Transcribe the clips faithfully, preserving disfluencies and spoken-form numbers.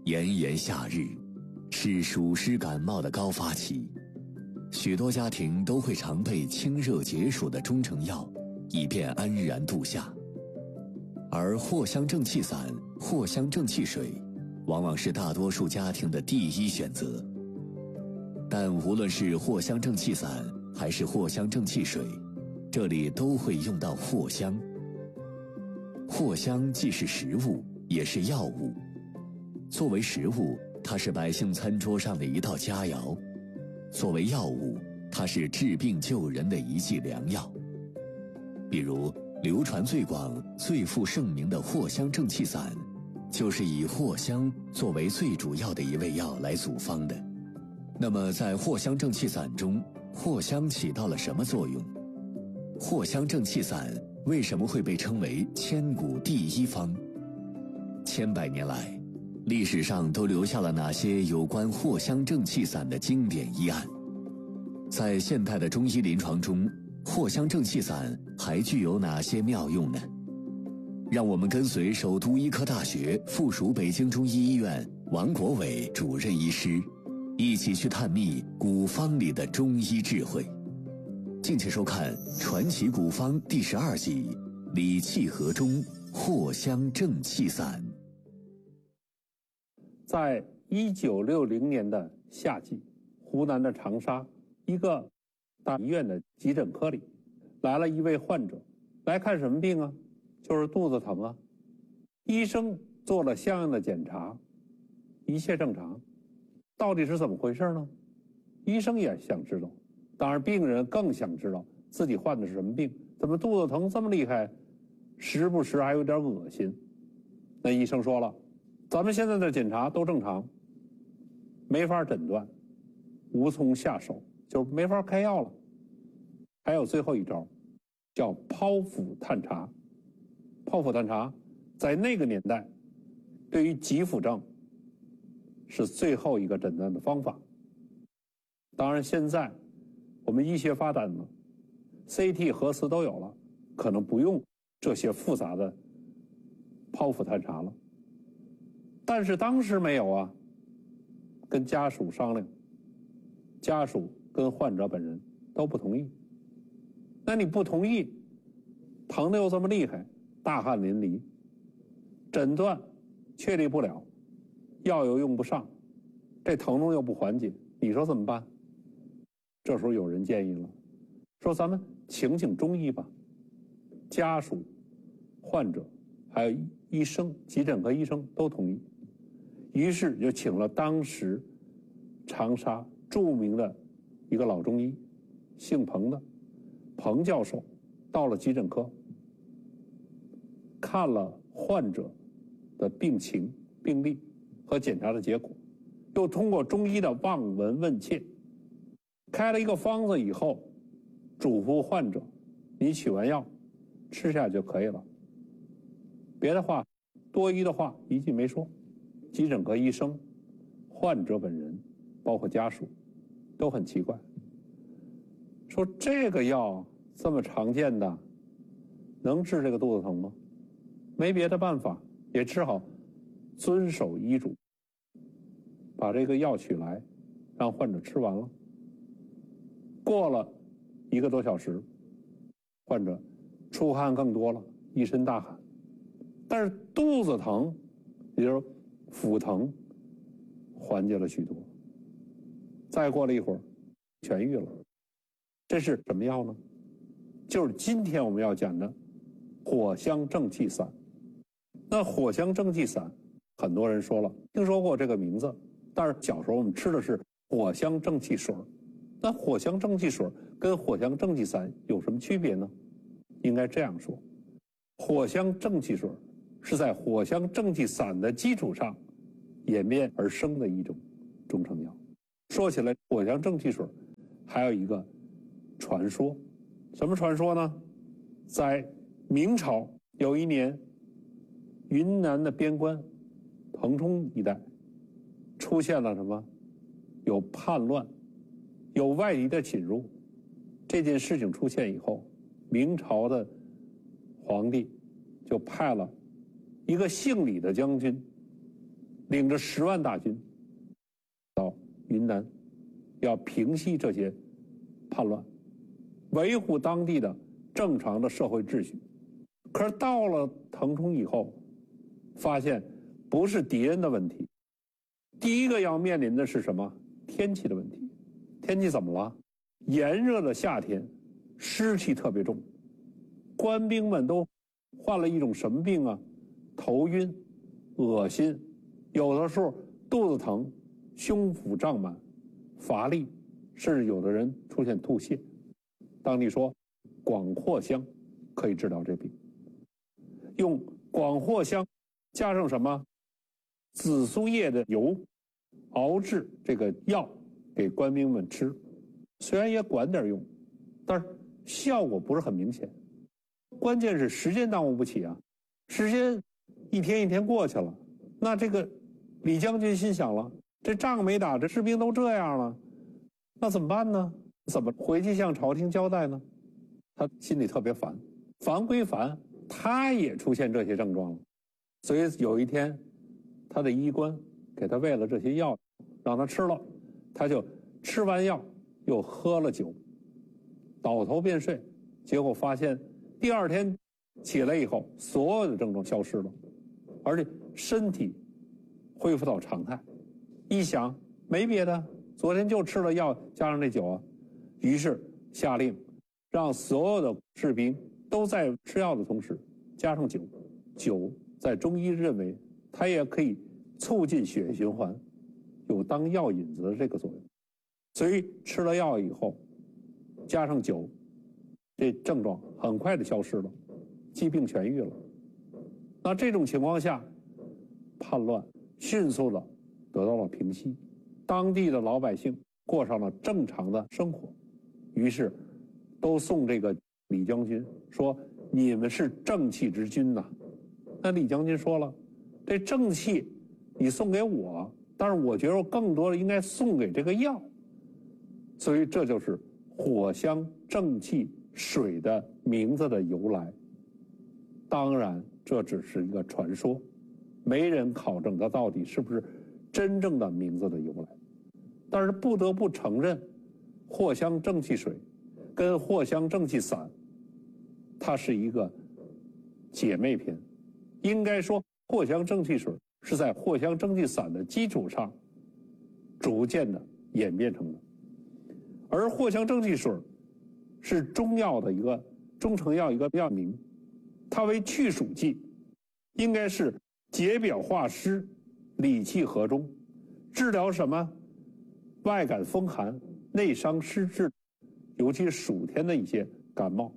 炎炎夏日，是暑湿感冒的高发期，许多家庭都会常备清热解暑的中成药，以便安然度夏。而藿香正气散、藿香正气水，往往是大多数家庭的第一选择。但无论是藿香正气散还是藿香正气水，这里都会用到藿香。藿香既是食物，也是药物。作为食物，它是百姓餐桌上的一道佳肴；作为药物，它是治病救人的一剂良药。比如流传最广、最负盛名的藿香正气散，就是以藿香作为最主要的一味药来组方的。那么在藿香正气散中，藿香起到了什么作用？藿香正气散为什么会被称为千古第一方？千百年来，历史上都留下了哪些有关藿香正气散的经典医案？在现代的中医临床中，藿香正气散还具有哪些妙用呢？让我们跟随首都医科大学附属北京中医医院王国伟主任医师，一起去探秘古方里的中医智慧。敬请收看《传奇古方》第十二集《理气和中藿香正气散》。 在一九六零年的夏季，湖南的长沙一个大医院的急诊科里来了一位患者，来看什么病啊？就是肚子疼啊。医生做了相应的检查，一切正常。到底是怎么回事呢？医生也想知道，当然病人更想知道自己患的是什么病，怎么肚子疼这么厉害，时不时还有点恶心。那医生说了，咱们现在的检查都正常，没法诊断，无从下手，就没法开药了。还有最后一招，叫剖腹探查。剖腹探查在那个年代对于急腹症是最后一个诊断的方法。当然现在我们医学发展了， C T 核磁都有了，可能不用这些复杂的剖腹探查了。但是当时没有啊，跟家属商量，家属跟患者本人都不同意。那你不同意，疼得又这么厉害，大汗淋漓，诊断确立不了，药又用不上，这疼痛又不缓解，你说怎么办？这时候有人建议了，说咱们请请中医吧。家属、患者还有医生，急诊科医生都同意。于是就请了当时长沙著名的一个老中医，姓彭的彭教授，到了急诊科，看了患者的病情、病历和检查的结果，又通过中医的望闻问切，开了一个方子以后，嘱咐患者，你取完药吃下就可以了。别的话，多余的话一句没说。急诊科医生、患者本人，包括家属，都很奇怪，说这个药这么常见的，能治这个肚子疼吗？没别的办法，也只好遵守医嘱，把这个药取来，让患者吃完了。过了一个多小时，患者出汗更多了，一身大汗，但是肚子疼，也就是腹疼，缓解了许多。再过了一会儿，痊愈了。这是什么药呢？就是今天我们要讲的藿香正气散。那藿香正气散，很多人说了听说过这个名字，但是小时候我们吃的是藿香正气水。那藿香正气水跟藿香正气散有什么区别呢？应该这样说，藿香正气水是在藿香正气散的基础上演变而生的一种中成药。说起来，藿香正气水还有一个传说。什么传说呢？在明朝有一年，云南的边关腾冲一带出现了什么？有叛乱，有外敌的侵入。这件事情出现以后，明朝的皇帝就派了一个姓李的将军领着十万大军到云南，要平息这些叛乱，维护当地的正常的社会秩序。可是到了腾冲以后，发现不是敌人的问题，第一个要面临的是什么？天气的问题。天气怎么了？炎热的夏天，湿气特别重，官兵们都患了一种什么病啊？头晕、恶心，有的时候肚子疼，胸腹胀满，乏力，甚至有的人出现吐泻。当地说广藿香可以治疗这病，用广藿香加上什么紫苏叶的油熬制这个药给官兵们吃，虽然也管点用，但是效果不是很明显。关键是时间耽误不起啊，时间一天一天过去了，那这个李将军心想了，这仗没打，这士兵都这样了，那怎么办呢？怎么回去向朝廷交代呢？他心里特别烦，烦归烦，他也出现这些症状了。所以有一天，他的医官给他喂了这些药，让他吃了，他就吃完药又喝了酒，倒头便睡。结果发现第二天起来以后，所有的症状消失了，而且身体恢复到常态。一想没别的，昨天就吃了药加上这酒啊，于是下令让所有的士兵都在吃药的同时加上酒。酒在中医认为它也可以促进血液循环，有当药引子的这个作用。所以吃了药以后加上酒，这症状很快的消失了，疾病痊愈了。那这种情况下，叛乱迅速的得到了平息，当地的老百姓过上了正常的生活。于是都送这个李将军说，你们是正气之君呐。那李将军说了，这正气你送给我，但是我觉得更多的应该送给这个药。所以这就是藿香正气水的名字的由来。当然这只是一个传说，没人考证它到底是不是真正的名字的由来。但是不得不承认，藿香正气水跟藿香正气散它是一个姐妹篇。应该说藿香正气水是在藿香正气散的基础上逐渐的演变成的，而藿香正气水是中药的一个中成药一个药名，它为去暑剂，应该是解表化湿、理气和中，治疗什么外感风寒、内伤湿滞，尤其是暑天的一些感冒。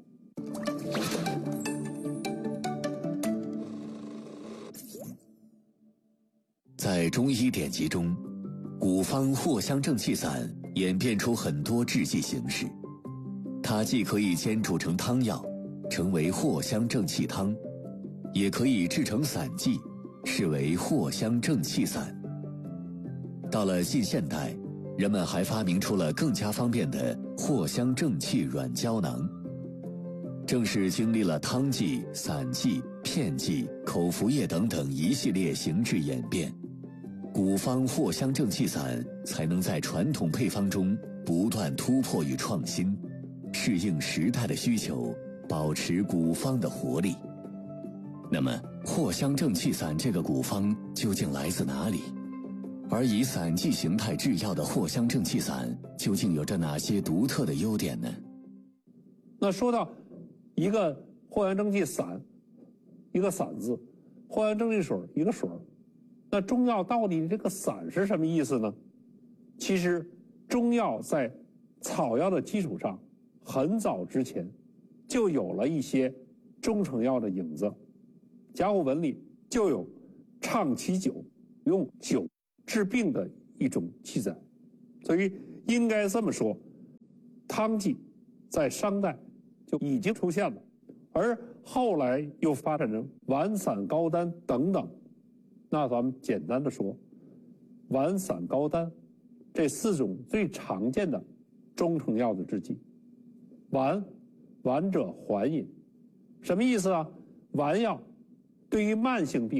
在中医典籍中，古方藿香正气散演变出很多制剂形式，它既可以煎煮成汤药，成为藿香正气汤，也可以制成散剂，视为藿香正气散。到了近现代，人们还发明出了更加方便的藿香正气软胶囊。正是经历了汤剂、散剂、片剂、口服液等等一系列形制演变，古方藿香正气散才能在传统配方中不断突破与创新，适应时代的需求，保持古方的活力。那么藿香正气散这个古方究竟来自哪里？而以散剂形态制药的藿香正气散究竟有着哪些独特的优点呢？ 那说到一个藿香正气散，一个散字，藿香正气水一个水，那中药到底这个散是什么意思呢？其实中药在草药的基础上，很早之前就有了一些中成药的影子。甲骨文里就有倡其酒，用酒治病的一种记载。所以应该这么说，汤剂在商代就已经出现了，而后来又发展成丸散膏丹等等。那咱们简单的说，丸散膏丹这四种最常见的中成药的制剂。丸，丸者缓饮，什么意思啊？丸药对于慢性病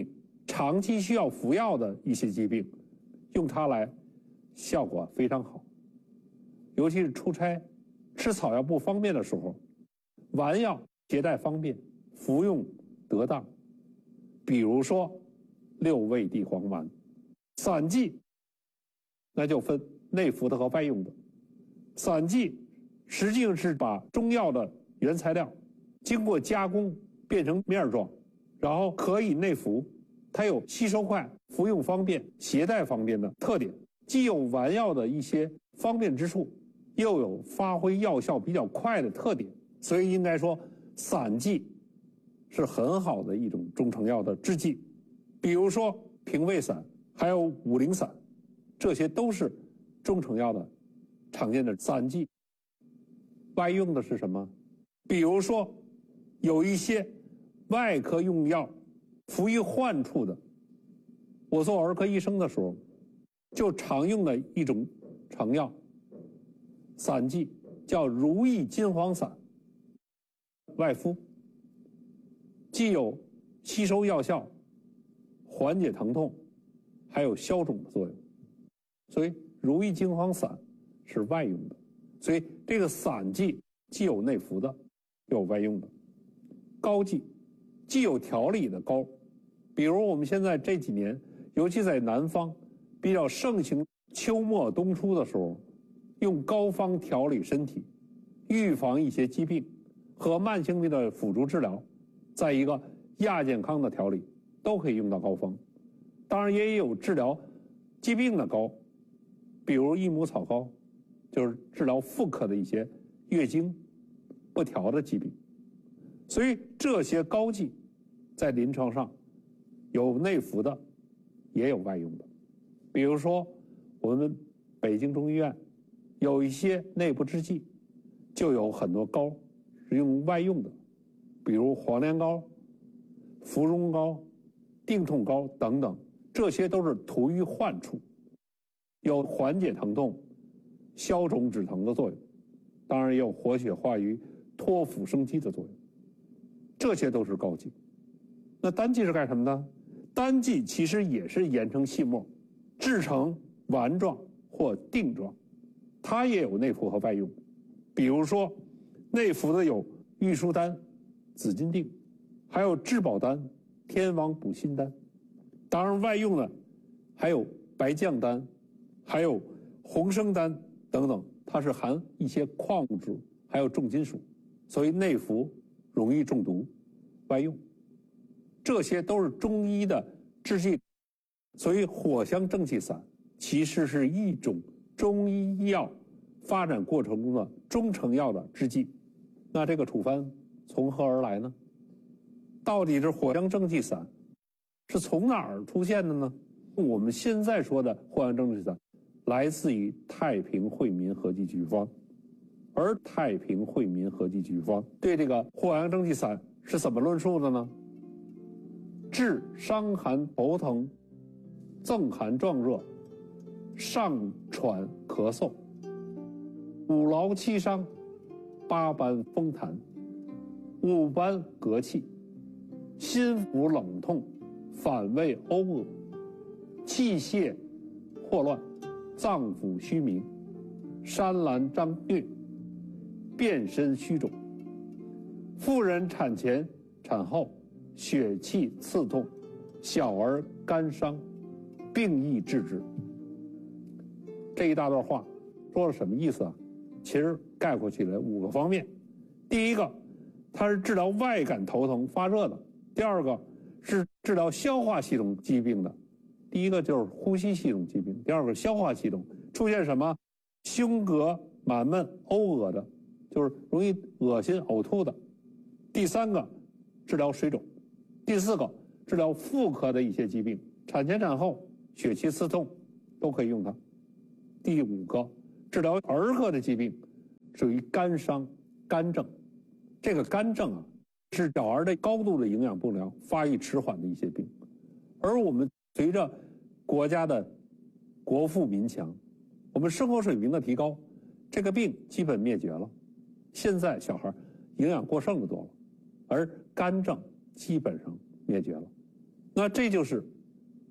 长期需要服药的一些疾病，用它来效果非常好。尤其是出差、吃草药不方便的时候，丸药携带方便，服用得当。比如说六味地黄丸。散剂那就分内服的和外用的。散剂实际上是把中药的原材料经过加工变成面状，然后可以内服，它有吸收快、服用方便、携带方便的特点，既有丸药的一些方便之处，又有发挥药效比较快的特点，所以应该说散剂是很好的一种中成药的制剂。比如说平胃散，还有五苓散，这些都是中成药的常见的散剂。外用的是什么？比如说有一些外科用药服于患处的，我做儿科医生的时候就常用的一种成药散剂叫如意金黄散，外敷，既有吸收药效、缓解疼痛，还有消肿的作用，所以如意金黄散是外用的。所以这个散剂既有内服的，又有外用的。膏剂既有调理的膏，比如我们现在这几年，尤其在南方比较盛行秋末冬初的时候，用膏方调理身体，预防一些疾病和慢性病的辅助治疗，在一个亚健康的调理都可以用到膏方。当然也有治疗疾病的膏，比如益母草膏，就是治疗妇科的一些月经不调的疾病。所以这些膏剂在临床上有内服的，也有外用的。比如说我们北京中医院有一些内部制剂，就有很多膏是用外用的，比如黄连膏、芙蓉膏、定痛膏等等，这些都是涂于患处，有缓解疼痛、消肿止疼的作用，当然也有活血化瘀、托腹生肌的作用，这些都是膏剂。那单剂是干什么呢？单剂其实也是研成细末，制成丸状或锭状，它也有内服和外用。比如说内服的有玉舒丹、紫金锭，还有质保丹、天王补心丹。当然外用的还有白降丹，还有红生丹等等，它是含一些矿物质还有重金属，所以内服容易中毒，外用。这些都是中医的制剂，所以藿香正气散其实是一种中医医药发展过程中的中成药的制剂。那这个处方从何而来呢？到底是藿香正气散是从哪儿出现的呢？我们现在说的藿香正气散来自于太平惠民合剂局方，而太平惠民合剂局方对这个藿香正气散是怎么论述的呢？治伤寒头疼、憎寒壮热、上喘咳嗽、五劳七伤、八般风痰、五般嗝气、心腹冷痛、反胃呕恶、气血霍乱、脏腑虚鸣、山阑张疟、遍身虚肿、妇人产前产后血气刺痛、小儿肝伤，病易治之。这一大段话说了什么意思啊？其实概括起来五个方面。第一个，它是治疗外感头疼发热的；第二个是治疗消化系统疾病的；第一个就是呼吸系统疾病，第二个消化系统出现什么胸膈满闷、呕恶的，就是容易恶心呕吐的；第三个治疗水肿；第四个治疗妇科的一些疾病，产前产后血气刺痛都可以用它；第五个治疗儿科的疾病，属于肝伤、肝症。这个肝症啊，是小儿的高度的营养不良、发育迟缓的一些病。而我们随着国家的国富民强，我们生活水平的提高，这个病基本灭绝了。现在小孩营养过剩的多了，而肝症基本上灭绝了。那这就是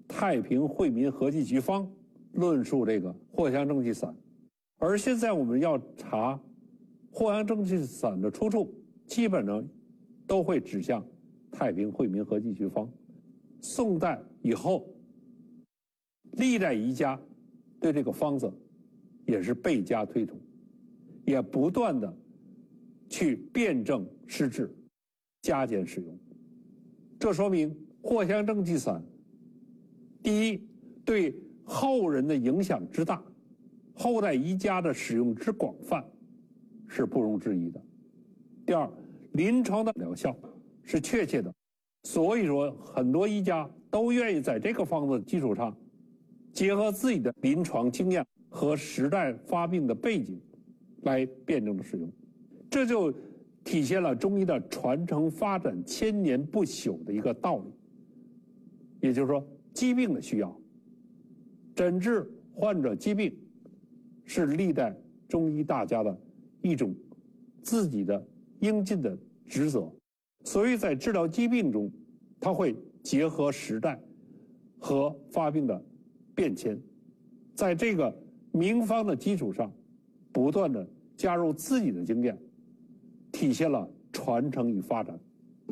太平惠民合剂局方论述这个藿香正气散，而现在我们要查藿香正气散的出处，基本上都会指向太平惠民合剂局方。宋代以后，历代医家对这个方子也是倍加推崇，也不断的去辨证施治，加减使用。这说明藿香正气散，第一，对后人的影响之大，后代医家的使用之广泛，是不容置疑的。第二，临床的疗效是确切的，所以说很多医家都愿意在这个方子基础上，结合自己的临床经验和时代发病的背景来辩证的使用，这就体现了中医的传承发展千年不朽的一个道理。也就是说，疾病的需要，诊治患者疾病，是历代中医大家的一种自己的应尽的职责。所以在治疗疾病中，他会结合时代和发病的变迁，在这个名方的基础上，不断的加入自己的经验，体现了传承与发展。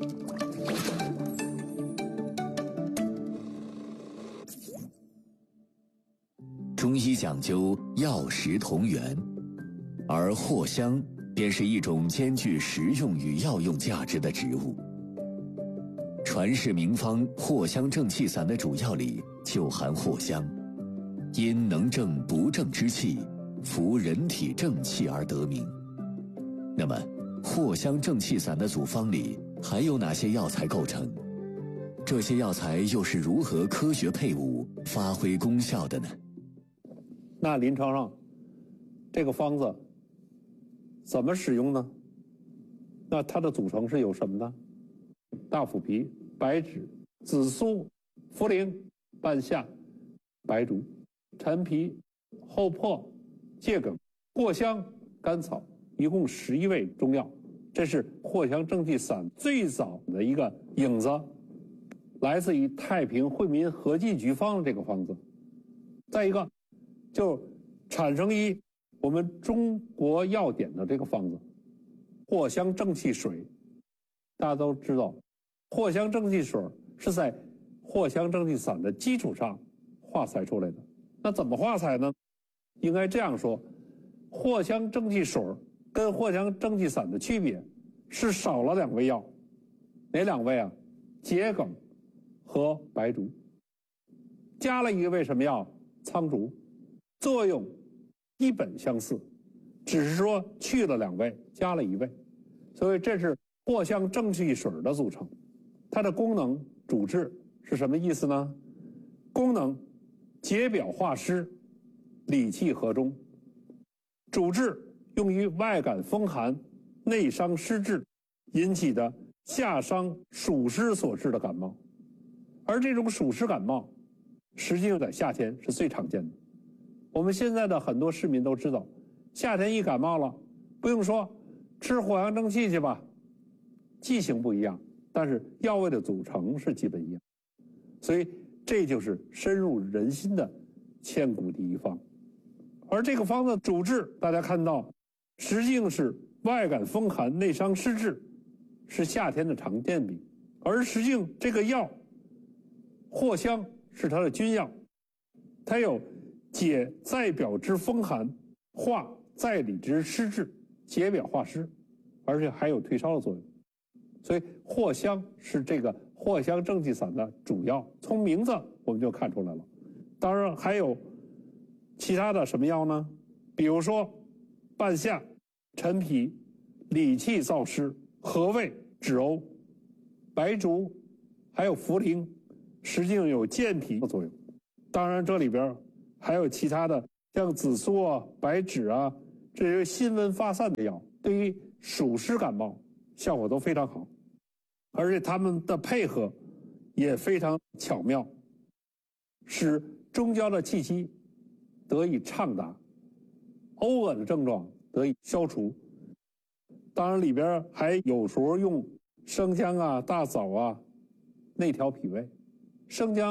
中医讲究药食同源，而藿香便是一种兼具食用与药用价值的植物。传世名方藿香正气散的主要里就含藿香，因能正不正之气，服人体正气而得名。那么藿香正气散的组方里还有哪些药材构成？这些药材又是如何科学配伍发挥功效的呢？ 那临床上这个方子怎么使用呢？那它的组成是有什么呢？大腐皮、白芷、紫苏、茯苓、半夏、白术、陈皮、厚朴、桔梗、藿香、甘草，一共十一味中药。这是藿香正气散最早的一个影子，来自于太平惠民合剂局方的这个方子。再一个，就产生于我们中国药典的这个方子，藿香正气水。大家都知道，藿香正气水是在藿香正气散的基础上化裁出来的。那怎么化裁呢？应该这样说，藿香正气水跟藿香正气散的区别是少了两味药。哪两味啊？桔梗和白术。加了一味什么药？苍术。作用基本相似，只是说去了两味，加了一味。所以这是藿香正气水的组成。它的功能主治是什么意思呢？功能解表化湿，理气和中。主治用于外感风寒、内伤湿滞引起的夏伤暑湿所致的感冒。而这种暑湿感冒实际上在夏天是最常见的。我们现在的很多市民都知道，夏天一感冒了，不用说，吃藿香正气去吧。剂型不一样，但是药味的组成是基本一样。所以这就是深入人心的千古第一方。而这个方子主治，大家看到，实际上是外感风寒、内伤湿滞，是夏天的常见病。而实际上这个药，藿香是它的君药，它有解在表之风寒，化在里之湿滞，解表化湿，而且还有退烧的作用。所以藿香是这个藿香正气散的主药，从名字我们就看出来了。当然还有其他的什么药呢？比如说半夏、陈皮、理气燥湿、和味、止呕、白术，还有茯苓，实际上有健脾的作用。当然这里边还有其他的，像紫苏啊、白芷啊，这些辛温发散的药，对于暑湿感冒效果都非常好，而且它们的配合也非常巧妙，使中焦的气机得以畅达，呕恶的症状得以消除。当然里边还有时候用生姜啊、大枣啊内调脾胃。生姜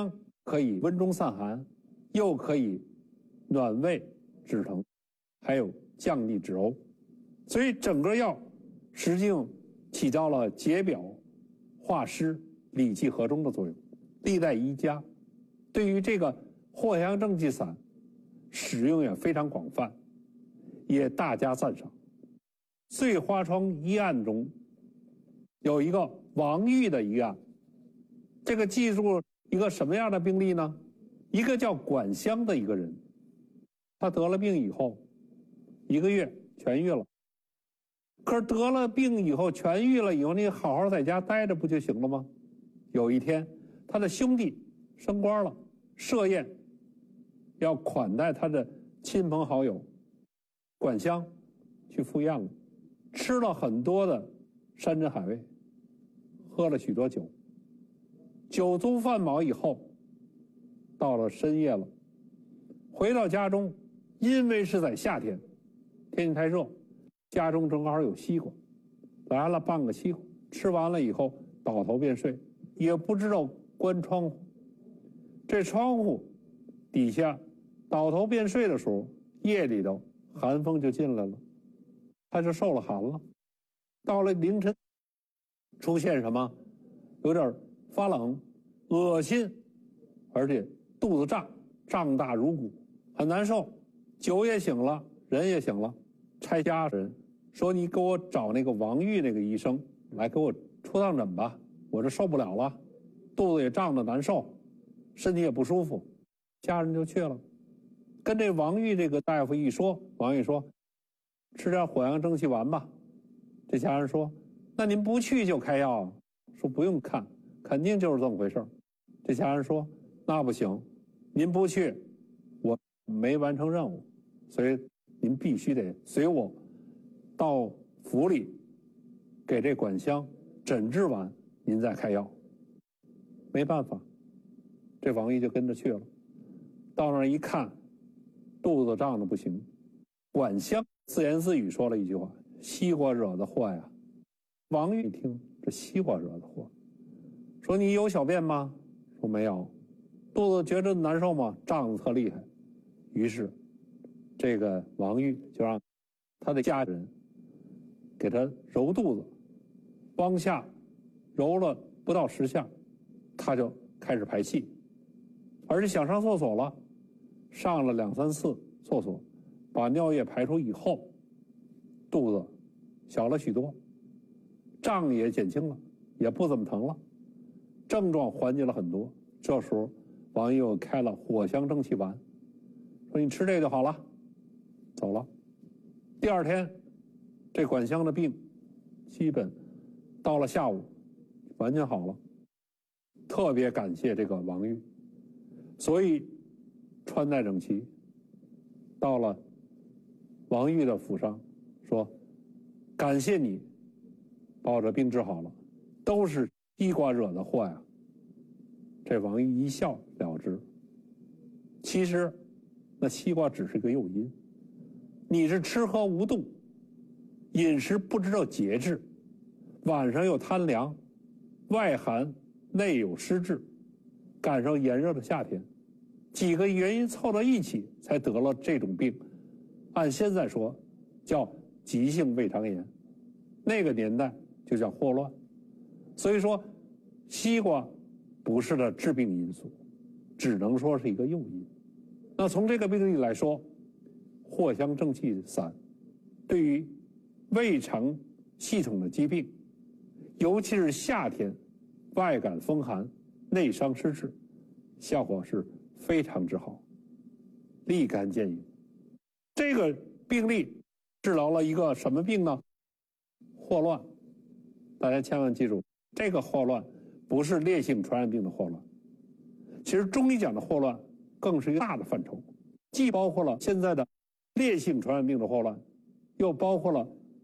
可以温中散寒，又可以暖胃止疼，还有降逆止呕。所以整个药实际上起到了解表、化湿、理气和中的作用，历代医家对于这个藿香正气散使用也非常广泛，也大加赞赏。醉花窗一案中有一个王玉的一案，这个记住一个什么样的病例呢？一个叫管香的一个人，他得了病以后一个月痊愈了。可是得了病以后痊愈了以后，你好好在家待着不就行了吗？有一天他的兄弟升官了，设宴要款待他的亲朋好友，管香去赴宴了，吃了很多的山珍海味，喝了许多酒，酒足饭饱以后，到了深夜了，回到家中，因为是在夏天，天气太热，家中正好有西瓜，来了半个西瓜，吃完了以后倒头便睡，也不知道关窗户。这窗户底下倒头便睡的时候，夜里头寒风就进来了，他就受了寒了。到了凌晨，出现什么？有点发冷、恶心，而且肚子胀，胀大如鼓，很难受。酒也醒了，人也醒了，差家人说：“你给我找那个王玉那个医生来给我出趟诊吧，我这受不了了，肚子也胀得难受，身体也不舒服。”家人就去了，跟这王玉这个大夫一说，王玉说：“吃点藿香正气丸吧。”这家人说：“那您不去就开药啊？”说不用看，肯定就是这么回事。这家人说：“那不行，您不去，我没完成任务，所以您必须得随我到府里给这管香诊治完，您再开药。”没办法，这王玉就跟着去了。到那儿一看，肚子胀得不行。管香自言自语说了一句话：“西瓜惹的祸呀！”王玉一听，这西瓜惹的祸，说：“你有小便吗？”说：“没有。”肚子觉着难受吗？胀得特厉害。于是，这个王玉就让他的家人给他揉肚子，往下揉了不到十下，他就开始排气，而且想上厕所了，上了两三次厕所，把尿液排出以后，肚子小了许多，胀也减轻了，也不怎么疼了，症状缓解了很多。这时候王玉又开了藿香正气丸，说：“你吃这个就好了。”走了。第二天，这管香的病基本到了下午完全好了，特别感谢这个王玉，所以穿戴整齐，到了王玉的府上，说：“感谢你把我这病治好了，都是西瓜惹的祸呀。”这王玉一笑了之。其实那西瓜只是个诱因，你是吃喝无度，饮食不知道节制，晚上又贪凉，外寒内有湿滞，赶上炎热的夏天，几个原因凑到一起才得了这种病。按现在说叫急性胃肠炎，那个年代就叫霍乱。所以说西瓜不是的致病因素，只能说是一个诱因。那从这个病例来说，藿香正气散对于胃肠系统的疾病，尤其是夏天外感风寒、内伤湿滞，效果是非常之好，立竿见影。这个病例治疗了一个什么病呢？霍乱。大家千万记住，这个霍乱不是烈性传染病的霍乱。其实中医讲的霍乱更是一个大的范畴，既包括了现在的烈性传染病的霍乱，又包括了